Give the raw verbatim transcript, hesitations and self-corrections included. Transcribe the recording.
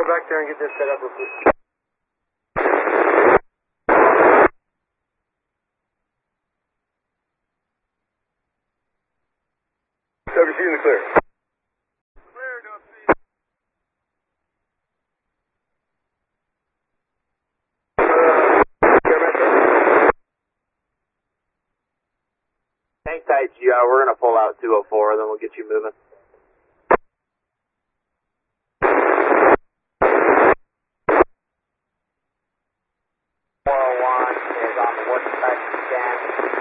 go back there and get this set up real quick. W C in the clear. Clear, W C. Hang tight, G R. We're going to pull out two oh four, then we'll get you moving. four oh one is on the working side scan.